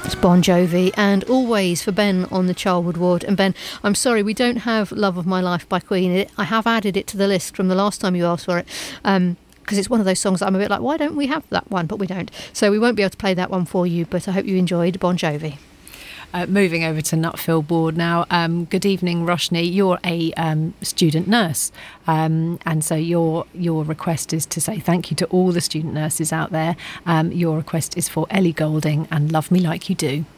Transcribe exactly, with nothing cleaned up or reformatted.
It's Bon Jovi and Always for Ben on the Charwood Ward. And Ben, I'm sorry, we don't have Love of My Life by Queen. I have added it to the list from the last time you asked for it, um, because it's one of those songs that I'm a bit like, why don't we have that one? But we don't. So we won't be able to play that one for you, but I hope you enjoyed Bon Jovi. Uh, moving over to Nutfield Ward now. Um, good evening, Roshni. You're a um, student nurse, um, and so your your request is to say thank you to all the student nurses out there. Um, your request is for Ellie Goulding and Love Me Like You Do.